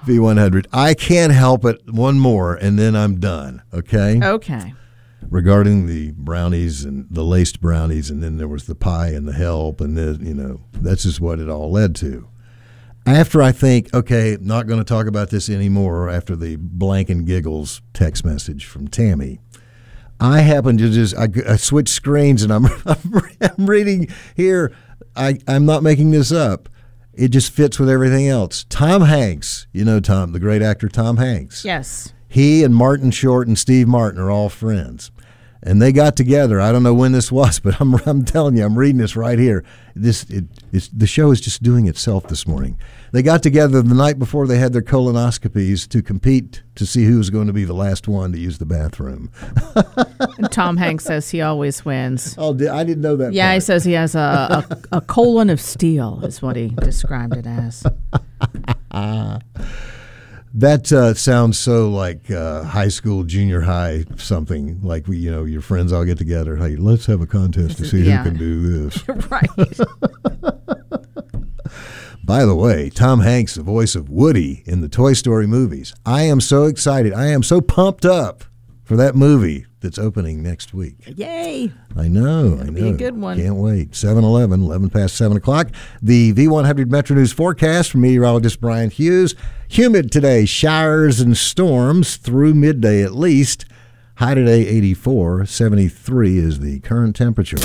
V100. I can't help it. One more, and then I'm done. Okay. Okay. Regarding the brownies and the laced brownies, and then there was the pie and the help, and then that's just what it all led to. After I think, okay, not going to talk about this anymore. After the blank and giggles text message from Tammy, I happen to I switched screens and I'm reading here. I'm not making this up. It just fits with everything else. Tom Hanks, Tom, the great actor Tom Hanks. Yes. He and Martin Short and Steve Martin are all friends. And they got together. I don't know when this was, but I'm telling you, I'm reading this right here. The show is just doing itself this morning. They got together the night before they had their colonoscopies to compete to see who was going to be the last one to use the bathroom. And Tom Hanks says he always wins. Oh, I didn't know that. Yeah, part. He says he has a colon of steel is what he described it as. That sounds so like high school, junior high, something like your friends all get together. Hey, let's have a contest to see who can do this. Right. By the way, Tom Hanks, the voice of Woody in the Toy Story movies. I am so excited. I am so pumped up for that movie that's opening next week. Yay. I know. It'll be a good one. Can't wait. 7-11, 11 past 7 o'clock. The V100 Metro News forecast from meteorologist Brian Hughes. Humid today, showers and storms through midday at least. High today, 84. 73 is the current temperature.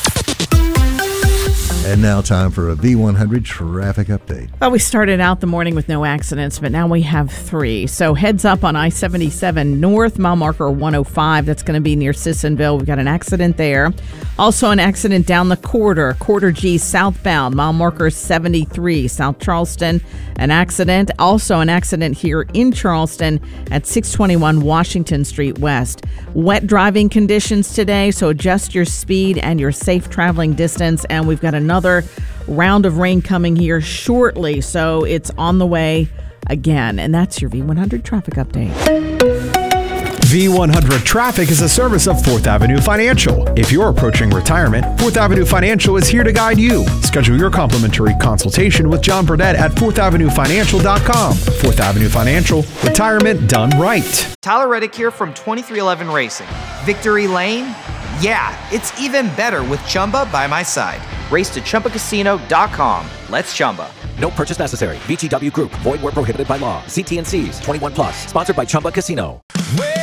And now time for a V100 traffic update. Well, we started out the morning with no accidents, but now we have 3. So heads up on I-77 north, mile marker 105. That's going to be near Sissonville. We've got an accident there. Also an accident down the quarter G southbound, mile marker 73, South Charleston. An accident. Also an accident here in Charleston at 621 Washington Street West. Wet driving conditions today, so adjust your speed and your safe traveling distance. And we've got another round of rain coming here shortly, so it's on the way again. And that's your V100 traffic update. V100 Traffic is a service of 4th Avenue Financial. If you're approaching retirement, 4th Avenue Financial is here to guide you. Schedule your complimentary consultation with John Burdett at 4thavenuefinancial.com. 4th Avenue Financial, retirement done right. Tyler Reddick here from 2311 Racing. Victory Lane? Yeah, it's even better with Chumba by my side. Race to ChumbaCasino.com. Let's Chumba. No purchase necessary. VGW Group. Void where prohibited by law. See T&Cs. 21+. Sponsored by Chumba Casino.